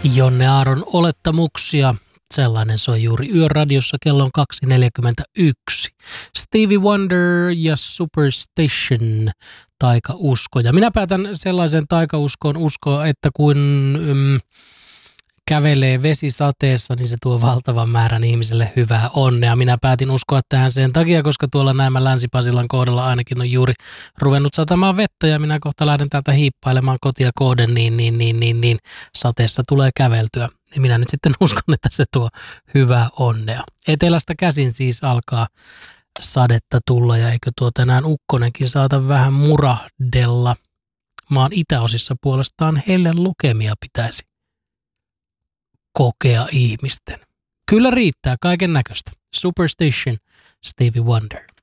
Jonne Aaron olettamuksia. Sellainen soi juuri Yöradiossa, kello on 2.41. Stevie Wonder ja Superstition, taikausko. Ja minä päätän sellaisen taikauskoon uskoa, että kun kävelee vesisateessa, niin se tuo valtavan määrän ihmiselle hyvää onnea. Minä päätin uskoa tähän sen takia, koska tuolla Näimän Länsi-Pasilan kohdalla ainakin on juuri ruvennut satamaan vettä ja minä kohta lähden täältä hiippailemaan kotia kohden, niin sateessa tulee käveltyä. Ja minä nyt sitten uskon, että se tuo hyvää onnea. Etelästä käsin siis alkaa sadetta tulla ja eikö tuo tänään ukkonenkin saata vähän murahdella. Maan itäosissa puolestaan hellen lukemia pitäisi kokea ihmisten. Kyllä riittää kaiken näköistä. Superstition, Stevie Wonder.